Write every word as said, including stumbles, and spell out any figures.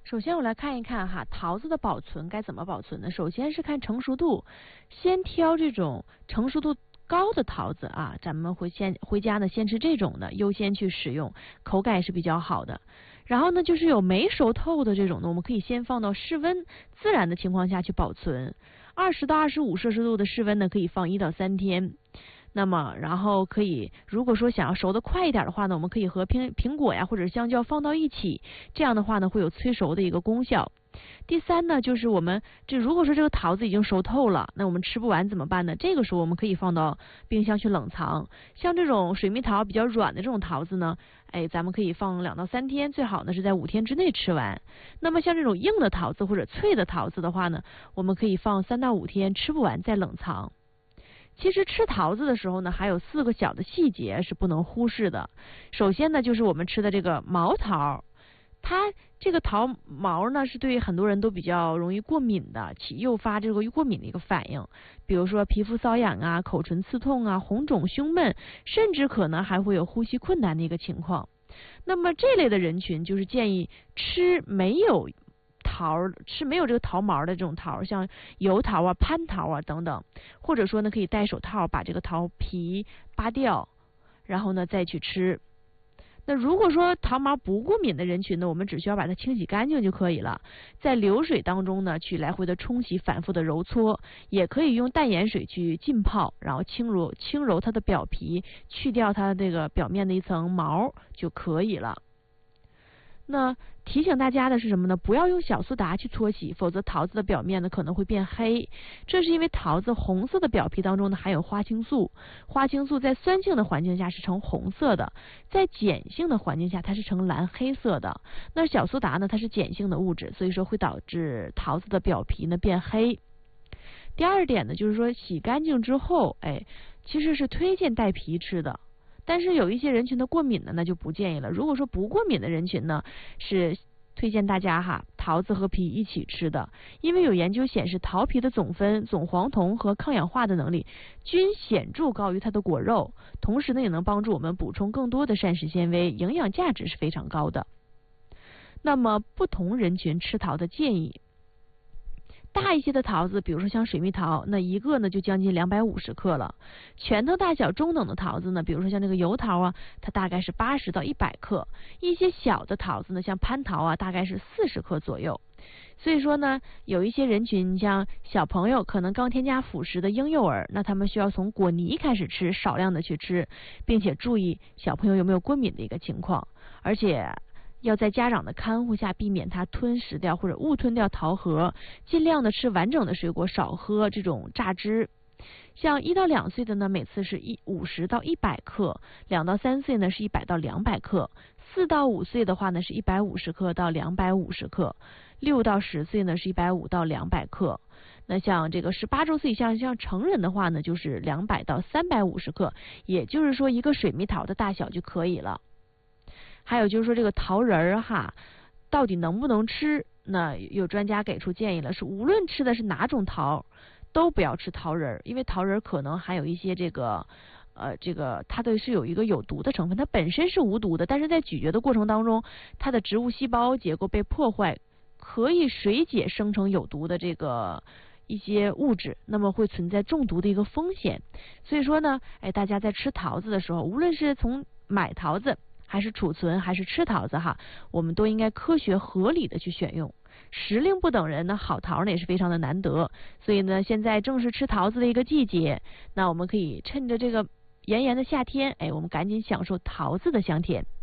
首先我来看一看哈，桃子的保存该怎么保存呢？首先是看成熟度，先挑这种成熟度高的桃子啊，咱们回先回家呢，先吃这种的，优先去使用，口感是比较好的。然后呢，就是有没熟透的这种呢，我们可以先放到室温自然的情况下去保存，二十到二十五摄氏度的室温呢，可以放一到三天。那么，然后可以，如果说想要熟得快一点的话呢，我们可以和苹苹果呀或者香蕉放到一起，这样的话呢，会有催熟的一个功效。第三呢，就是我们这如果说这个桃子已经熟透了，那我们吃不完怎么办呢？这个时候我们可以放到冰箱去冷藏。像这种水蜜桃比较软的这种桃子呢，哎，咱们可以放两到三天，最好呢是在五天之内吃完。那么像这种硬的桃子或者脆的桃子的话呢，我们可以放三到五天，吃不完再冷藏。其实吃桃子的时候呢，还有四个小的细节是不能忽视的。首先呢，就是我们吃的这个毛桃，它这个桃毛呢是对很多人都比较容易过敏的，起诱发这个过敏的一个反应，比如说皮肤瘙痒啊、口唇刺痛啊、红肿胸闷，甚至可能还会有呼吸困难的一个情况。那么这类的人群就是建议吃没有桃吃没有这个桃毛的这种桃，像油桃啊、蟠桃啊等等，或者说呢可以戴手套把这个桃皮扒掉，然后呢再去吃。那如果说桃毛不过敏的人群呢，我们只需要把它清洗干净就可以了，在流水当中呢去来回的冲洗，反复的揉搓，也可以用淡盐水去浸泡，然后轻揉轻揉它的表皮，去掉它这个表面的一层毛就可以了。那提醒大家的是什么呢？不要用小苏打去搓洗，否则桃子的表面呢可能会变黑。这是因为桃子红色的表皮当中呢含有花青素，花青素在酸性的环境下是呈红色的，在碱性的环境下它是呈蓝黑色的。那小苏打呢它是碱性的物质，所以说会导致桃子的表皮呢变黑。第二点呢就是说洗干净之后，哎，其实是推荐带皮吃的。但是有一些人群的过敏的呢就不建议了。如果说不过敏的人群呢，是推荐大家哈桃子和皮一起吃的，因为有研究显示桃皮的总酚、总黄酮和抗氧化的能力均显著高于它的果肉，同时呢也能帮助我们补充更多的膳食纤维，营养价值是非常高的。那么不同人群吃桃的建议，大一些的桃子，比如说像水蜜桃，那一个呢就将近两百五十克了。拳头大小中等的桃子呢，比如说像这个油桃啊，它大概是八十到一百克。一些小的桃子呢，像蟠桃啊，大概是四十克左右。所以说呢，有一些人群，像小朋友可能刚添加辅食的婴幼儿，那他们需要从果泥开始吃，少量的去吃，并且注意小朋友有没有过敏的一个情况，而且要在家长的看护下避免他吞食掉或者误吞掉桃核，尽量的吃完整的水果，少喝这种榨汁。像一到两岁的呢，每次是一五十到一百克；两到三岁呢是一百到两百克；四到五岁的话呢是一百五十克到两百五十克；六到十岁呢是一百五到两百克。那像这个十八周岁以下像成人的话呢，就是两百到三百五十克，也就是说一个水蜜桃的大小就可以了。还有就是说这个桃仁儿哈，到底能不能吃？那有专家给出建议了，是无论吃的是哪种桃，都不要吃桃仁儿，因为桃仁儿可能含有一些这个呃这个它的是有一个有毒的成分，它本身是无毒的，但是在咀嚼的过程当中，它的植物细胞结构被破坏，可以水解生成有毒的这个一些物质，那么会存在中毒的一个风险。所以说呢，哎，大家在吃桃子的时候，无论是从买桃子还是储存还是吃桃子哈，我们都应该科学合理的去选用。时令不等人呢，好桃呢也是非常的难得，所以呢现在正是吃桃子的一个季节，那我们可以趁着这个炎炎的夏天，哎，我们赶紧享受桃子的香甜。